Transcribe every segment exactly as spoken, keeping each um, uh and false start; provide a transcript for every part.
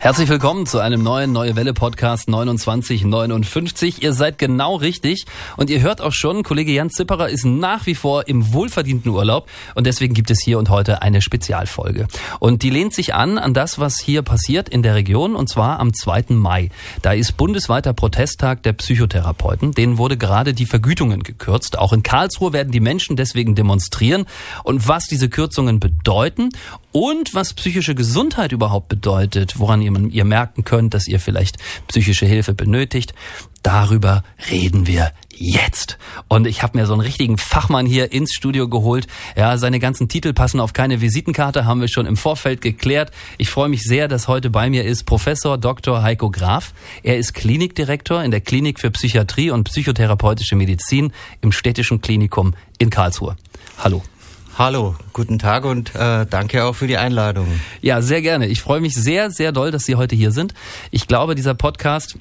Herzlich willkommen zu einem neuen Neue Welle Podcast neunundzwanzig neunundfünfzig. Ihr seid genau richtig und ihr hört auch schon, Kollege Jan Zipperer ist nach wie vor im wohlverdienten Urlaub und deswegen gibt es hier und heute eine Spezialfolge. Und die lehnt sich an an das, was hier passiert in der Region, und zwar am zweiten Mai. Da ist bundesweiter Protesttag der Psychotherapeuten. Denen wurde gerade die Vergütungen gekürzt. Auch in Karlsruhe werden die Menschen deswegen demonstrieren. Und was diese Kürzungen bedeuten und was psychische Gesundheit überhaupt bedeutet, woran ihr, ihr merken könnt, dass ihr vielleicht psychische Hilfe benötigt, darüber reden wir jetzt. Und ich habe mir so einen richtigen Fachmann hier ins Studio geholt. Ja, seine ganzen Titel passen auf keine Visitenkarte, haben wir schon im Vorfeld geklärt. Ich freue mich sehr, dass heute bei mir ist Professor Doktor Heiko Graf. Er ist Klinikdirektor in der Klinik für Psychiatrie und psychotherapeutische Medizin im Städtischen Klinikum in Karlsruhe. Hallo. Hallo, guten Tag und äh, danke auch für die Einladung. Ja, sehr gerne. Ich freue mich sehr, sehr doll, dass Sie heute hier sind. Ich glaube, dieser Podcast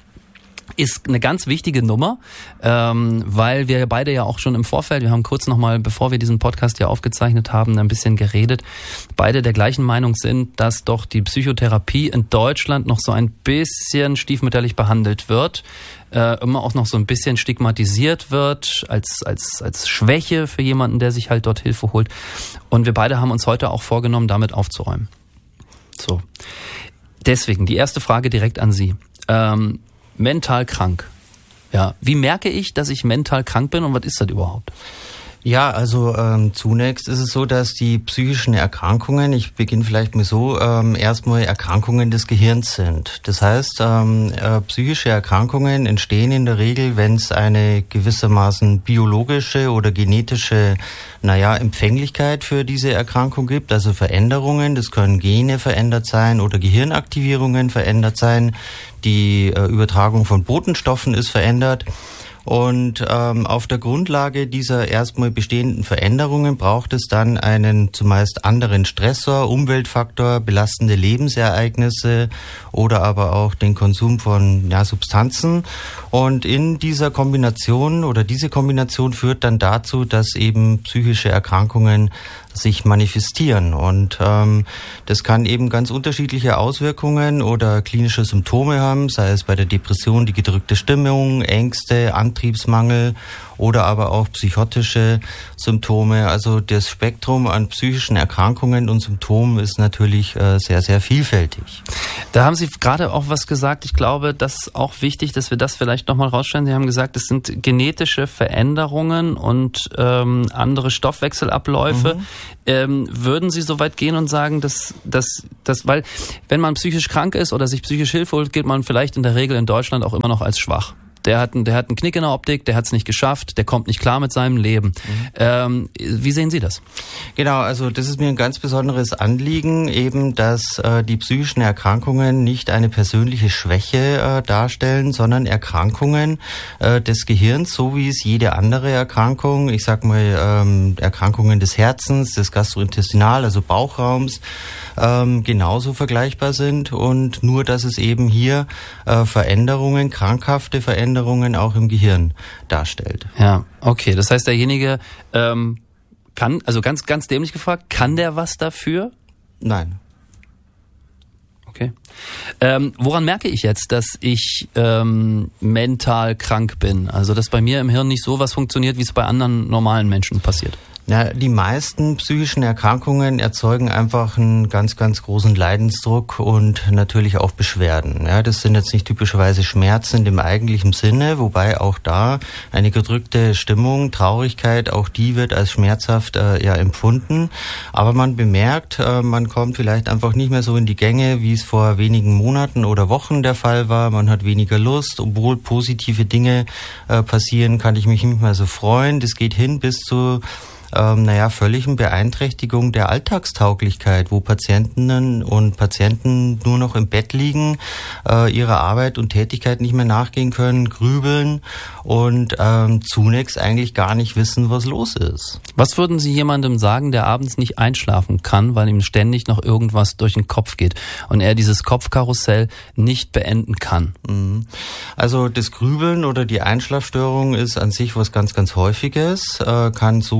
ist eine ganz wichtige Nummer, ähm, weil wir beide ja auch schon im Vorfeld, wir haben kurz nochmal, bevor wir diesen Podcast ja aufgezeichnet haben, ein bisschen geredet, beide der gleichen Meinung sind, dass doch die Psychotherapie in Deutschland noch so ein bisschen stiefmütterlich behandelt wird, äh, immer auch noch so ein bisschen stigmatisiert wird, als, als, als Schwäche für jemanden, der sich halt dort Hilfe holt. Und wir beide haben uns heute auch vorgenommen, damit aufzuräumen. So. Deswegen die erste Frage direkt an Sie. Ähm, Mental krank. Ja, wie merke ich, dass ich mental krank bin und was ist das überhaupt? Ja, also ähm, zunächst ist es so, dass die psychischen Erkrankungen, ich beginne vielleicht mal so, ähm, erstmal Erkrankungen des Gehirns sind. Das heißt, ähm, äh, psychische Erkrankungen entstehen in der Regel, wenn es eine gewissermaßen biologische oder genetische, naja, Empfänglichkeit für diese Erkrankung gibt, also Veränderungen. Das können Gene verändert sein oder Gehirnaktivierungen verändert sein. Die äh, Übertragung von Botenstoffen ist verändert. Und ähm, auf der Grundlage dieser erstmal bestehenden Veränderungen braucht es dann einen zumeist anderen Stressor, Umweltfaktor, belastende Lebensereignisse oder aber auch den Konsum von ja, Substanzen. Und in dieser Kombination oder diese Kombination führt dann dazu, dass eben psychische Erkrankungen sich manifestieren. Und ähm, das kann eben ganz unterschiedliche Auswirkungen oder klinische Symptome haben, sei es bei der Depression die gedrückte Stimmung, Ängste, Antriebsmangel oder aber auch psychotische Symptome. Also das Spektrum an psychischen Erkrankungen und Symptomen ist natürlich äh, sehr, sehr vielfältig. Da haben Sie gerade auch was gesagt. Ich glaube, das ist auch wichtig, dass wir das vielleicht nochmal rausstellen. Sie haben gesagt, es sind genetische Veränderungen und ähm, andere Stoffwechselabläufe. Mhm. Ähm, würden Sie so weit gehen und sagen, dass, dass, dass, weil wenn man psychisch krank ist oder sich psychisch Hilfe holt, gilt man vielleicht in der Regel in Deutschland auch immer noch als schwach. Der hat, einen, der hat einen Knick in der Optik, der hat es nicht geschafft, der kommt nicht klar mit seinem Leben. Mhm. Ähm, wie sehen Sie das? Genau, also das ist mir ein ganz besonderes Anliegen, eben, dass äh, die psychischen Erkrankungen nicht eine persönliche Schwäche äh, darstellen, sondern Erkrankungen äh, des Gehirns, so wie es jede andere Erkrankung, ich sag mal ähm, Erkrankungen des Herzens, des Gastrointestinal, also Bauchraums, ähm, genauso vergleichbar sind, und nur, dass es eben hier äh, Veränderungen, krankhafte Veränderungen auch im Gehirn darstellt. Ja, okay. Das heißt, derjenige ähm, kann, also ganz, ganz dämlich gefragt, kann der was dafür? Nein. Okay. Ähm, woran merke ich jetzt, dass ich ähm, mental krank bin? Also, dass bei mir im Hirn nicht so was funktioniert, wie es bei anderen normalen Menschen passiert? Ja, die meisten psychischen Erkrankungen erzeugen einfach einen ganz, ganz großen Leidensdruck und natürlich auch Beschwerden. Ja, das sind jetzt nicht typischerweise Schmerzen in dem eigentlichen Sinne, wobei auch da eine gedrückte Stimmung, Traurigkeit, auch die wird als schmerzhaft äh, ja empfunden. Aber man bemerkt, äh, man kommt vielleicht einfach nicht mehr so in die Gänge, wie es vor wenigen Monaten oder Wochen der Fall war. Man hat weniger Lust, obwohl positive Dinge äh, passieren, kann ich mich nicht mehr so freuen. Das geht hin bis zu Ähm, naja, völligen Beeinträchtigung der Alltagstauglichkeit, wo Patientinnen und Patienten nur noch im Bett liegen, äh, ihrer Arbeit und Tätigkeit nicht mehr nachgehen können, grübeln und ähm, zunächst eigentlich gar nicht wissen, was los ist. Was würden Sie jemandem sagen, der abends nicht einschlafen kann, weil ihm ständig noch irgendwas durch den Kopf geht und er dieses Kopfkarussell nicht beenden kann? Also das Grübeln oder die Einschlafstörung ist an sich was ganz, ganz Häufiges, äh, kann so isoliert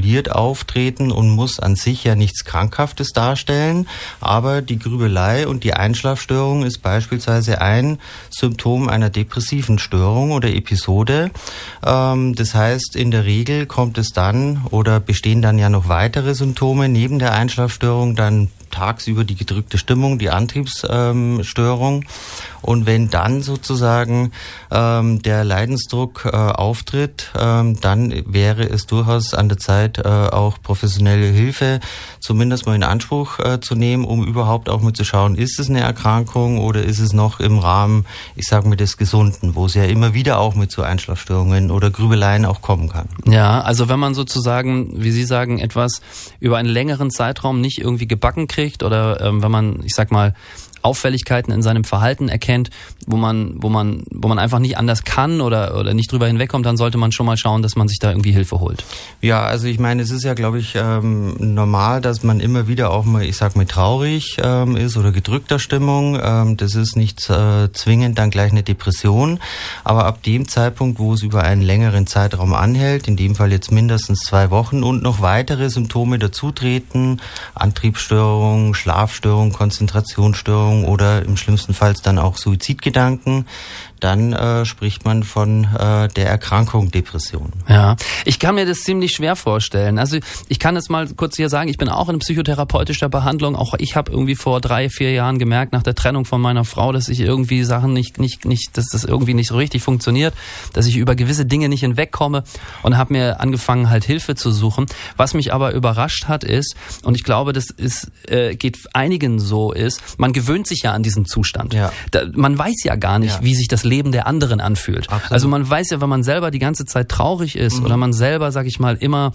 isoliert auftreten und muss an sich ja nichts Krankhaftes darstellen. Aber die Grübelei und die Einschlafstörung ist beispielsweise ein Symptom einer depressiven Störung oder Episode. Ähm, das heißt, in der Regel kommt es dann oder bestehen dann ja noch weitere Symptome neben der Einschlafstörung, dann tagsüber die gedrückte Stimmung, die Antriebsstörung. Und wenn dann sozusagen ähm, der Leidensdruck äh, auftritt, ähm, dann wäre es durchaus an der Zeit, äh, auch professionelle Hilfe zumindest mal in Anspruch äh, zu nehmen, um überhaupt auch mal zu schauen, ist es eine Erkrankung oder ist es noch im Rahmen, ich sage mal, des Gesunden, wo es ja immer wieder auch mit so Einschlafstörungen oder Grübeleien auch kommen kann. Ja, also wenn man sozusagen, wie Sie sagen, etwas über einen längeren Zeitraum nicht irgendwie gebacken kriegt oder ähm, wenn man, ich sag mal, Auffälligkeiten in seinem Verhalten erkennt, wo man, wo man, wo man einfach nicht anders kann oder, oder nicht drüber hinwegkommt, dann sollte man schon mal schauen, dass man sich da irgendwie Hilfe holt. Ja, also ich meine, es ist ja, glaube ich, ähm, normal, dass man immer wieder auch mal, ich sag mal, traurig ähm, ist oder gedrückter Stimmung. Ähm, das ist nicht äh, zwingend dann gleich eine Depression. Aber ab dem Zeitpunkt, wo es über einen längeren Zeitraum anhält, in dem Fall jetzt mindestens zwei Wochen und noch weitere Symptome dazutreten, Antriebsstörung, Schlafstörung, Konzentrationsstörung, oder im schlimmsten Fall dann auch Suizidgedanken, dann äh, spricht man von äh, der Erkrankung Depression. Ja, ich kann mir das ziemlich schwer vorstellen. Also ich kann es mal kurz hier sagen, ich bin auch in psychotherapeutischer Behandlung. Auch ich habe irgendwie vor drei, vier Jahren gemerkt, nach der Trennung von meiner Frau, dass ich irgendwie Sachen nicht, nicht, nicht, dass das irgendwie nicht so richtig funktioniert, dass ich über gewisse Dinge nicht hinwegkomme und habe mir angefangen, halt Hilfe zu suchen. Was mich aber überrascht hat ist, und ich glaube, das ist, äh, geht einigen so, ist, man gewöhnt sich ja an diesen Zustand. Ja. Da, man weiß ja gar nicht, ja. wie sich das Leben der anderen anfühlt. Absolut. Also man weiß ja, wenn man selber die ganze Zeit traurig ist mhm. oder man selber, sag ich mal, immer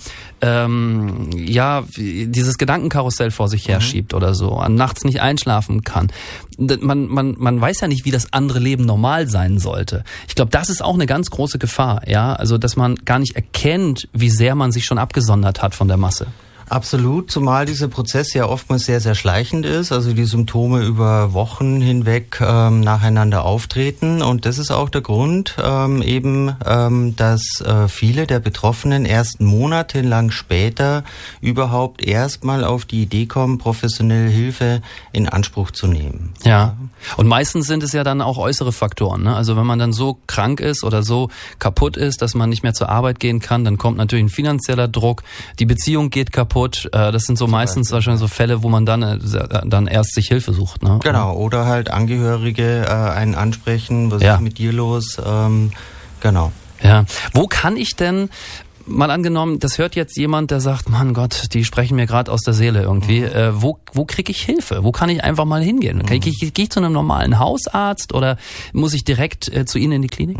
ähm, ja dieses Gedankenkarussell vor sich her schiebt mhm. oder so, nachts nicht einschlafen kann. Man, man, man weiß ja nicht, wie das andere Leben normal sein sollte. Ich glaube, das ist auch eine ganz große Gefahr, ja, also dass man gar nicht erkennt, wie sehr man sich schon abgesondert hat von der Masse. Absolut, zumal dieser Prozess ja oftmals sehr, sehr schleichend ist, also die Symptome über Wochen hinweg ähm, nacheinander auftreten. Und das ist auch der Grund ähm, eben, ähm, dass äh, viele der Betroffenen erst monatelang später überhaupt erstmal auf die Idee kommen, professionelle Hilfe in Anspruch zu nehmen. Ja, und meistens sind es ja dann auch äußere Faktoren, ne? Also wenn man dann so krank ist oder so kaputt ist, dass man nicht mehr zur Arbeit gehen kann, dann kommt natürlich ein finanzieller Druck, die Beziehung geht kaputt. Das sind so meistens wahrscheinlich so Fälle, wo man dann dann erst sich Hilfe sucht. Ne? Genau, oder halt Angehörige äh, einen ansprechen, was ja. ist mit dir los? Ähm, genau. Ja, wo kann ich denn... Mal angenommen, das hört jetzt jemand, der sagt, Mann Gott, die sprechen mir gerade aus der Seele irgendwie. Mhm. Äh, wo wo kriege ich Hilfe? Wo kann ich einfach mal hingehen? Mhm. Gehe ich, geh ich zu einem normalen Hausarzt oder muss ich direkt äh, zu Ihnen in die Klinik?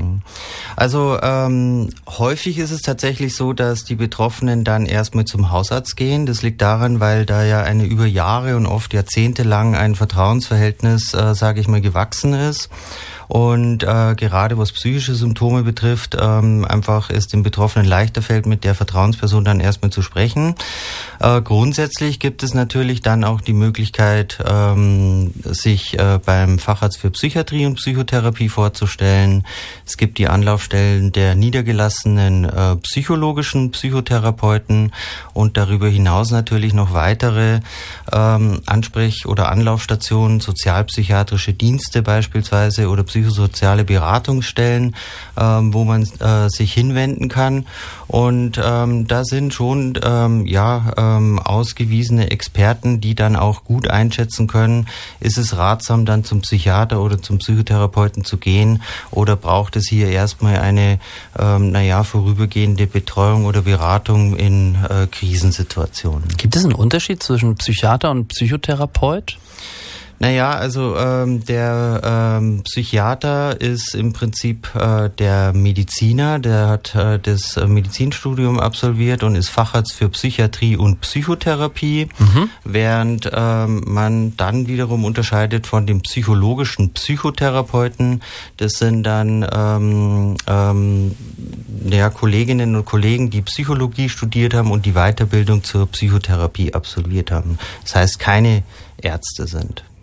Also ähm, häufig ist es tatsächlich so, dass die Betroffenen dann erstmal zum Hausarzt gehen. Das liegt daran, weil da ja eine über Jahre und oft Jahrzehnte lang ein Vertrauensverhältnis, äh, sage ich mal, gewachsen ist. Und äh, gerade was psychische Symptome betrifft, ähm, einfach es dem Betroffenen leichter fällt, mit der Vertrauensperson dann erstmal zu sprechen. Äh, grundsätzlich gibt es natürlich dann auch die Möglichkeit, ähm, sich äh, beim Facharzt für Psychiatrie und Psychotherapie vorzustellen. Es gibt die Anlaufstellen der niedergelassenen äh, psychologischen Psychotherapeuten und darüber hinaus natürlich noch weitere ähm, Ansprech- oder Anlaufstationen, sozialpsychiatrische Dienste beispielsweise oder psychosoziale Beratungsstellen, ähm, wo man äh, sich hinwenden kann. Und ähm, da sind schon ähm, ja ähm, ausgewiesene Experten, die dann auch gut einschätzen können, ist es ratsam, dann zum Psychiater oder zum Psychotherapeuten zu gehen oder braucht es hier erstmal eine ähm, naja, vorübergehende Betreuung oder Beratung in äh, Krisensituationen. Gibt es einen Unterschied zwischen Psychiater und Psychotherapeut? Naja, also ähm, der ähm, Psychiater ist im Prinzip äh, der Mediziner, der hat äh, das Medizinstudium absolviert und ist Facharzt für Psychiatrie und Psychotherapie, mhm. während ähm, man dann wiederum unterscheidet von dem psychologischen Psychotherapeuten. Das sind dann ähm, ähm, ja, Kolleginnen und Kollegen, die Psychologie studiert haben und die Weiterbildung zur Psychotherapie absolviert haben. Das heißt, keine Ärzte sind.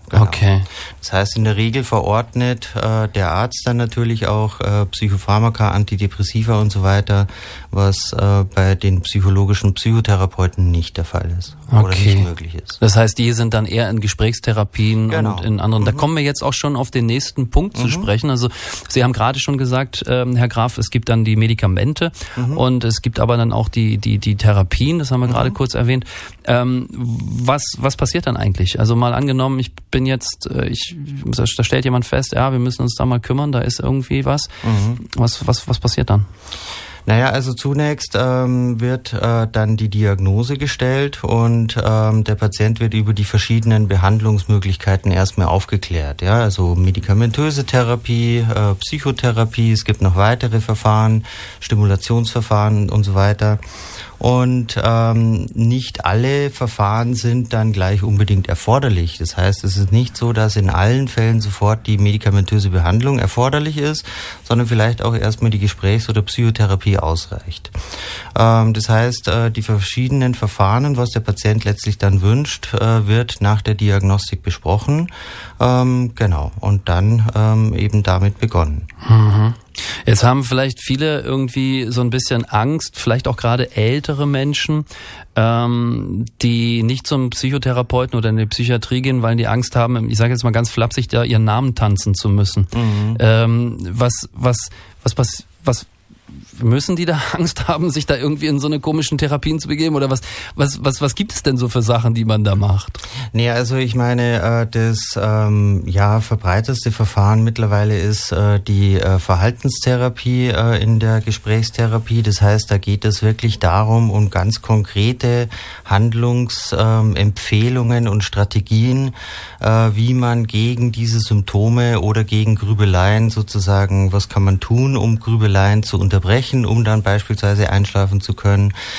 Genau. Okay. Das heißt, in der Regel verordnet äh, der Arzt dann natürlich auch äh, Psychopharmaka, Antidepressiva und so weiter, was äh, bei den psychologischen Psychotherapeuten nicht der Fall ist okay. oder nicht möglich ist. Das heißt, die sind dann eher in Gesprächstherapien genau. und in anderen. Mhm. Da kommen wir jetzt auch schon auf den nächsten Punkt mhm. zu sprechen. Also Sie haben gerade schon gesagt, ähm, Herr Graf, es gibt dann die Medikamente mhm. und es gibt aber dann auch die die die Therapien. Das haben wir mhm. gerade kurz erwähnt. Ähm, was was passiert dann eigentlich? Also mal angenommen, ich bin jetzt, ich da stellt jemand fest, ja, wir müssen uns da mal kümmern. Da ist irgendwie was. Mhm. Was was was passiert dann? Naja, also zunächst ähm, wird äh, dann die Diagnose gestellt und ähm, der Patient wird über die verschiedenen Behandlungsmöglichkeiten erstmal aufgeklärt. Ja, also medikamentöse Therapie, äh, Psychotherapie, es gibt noch weitere Verfahren, Stimulationsverfahren und so weiter. Und ähm, nicht alle Verfahren sind dann gleich unbedingt erforderlich. Das heißt, es ist nicht so, dass in allen Fällen sofort die medikamentöse Behandlung erforderlich ist, sondern vielleicht auch erstmal die Gesprächs- oder Psychotherapie ausreicht. Ähm, das heißt, äh, die verschiedenen Verfahren, was der Patient letztlich dann wünscht, äh, wird nach der Diagnostik besprochen. Ähm, genau. Und dann ähm, eben damit begonnen. Mhm. Jetzt haben vielleicht viele irgendwie so ein bisschen Angst, vielleicht auch gerade ältere Menschen, ähm, die nicht zum Psychotherapeuten oder in die Psychiatrie gehen, weil die Angst haben, ich sage jetzt mal ganz flapsig, da ihren Namen tanzen zu müssen. Mhm. Ähm, was, was, was, was, was müssen die da Angst haben, sich da irgendwie in so eine komischen Therapien zu begeben? Oder was, was, was, was gibt es denn so für Sachen, die man da macht? Nee, also ich meine, äh, das ähm, ja verbreitetste Verfahren mittlerweile ist äh, die äh, Verhaltenstherapie äh, in der Gesprächstherapie. Das heißt, da geht es wirklich darum, um ganz konkrete Handlungsempfehlungen ähm, und Strategien, äh, wie man gegen diese Symptome oder gegen Grübeleien sozusagen, was kann man tun, um Grübeleien zu unterbrechen, um dann beispielsweise einschlafen zu können.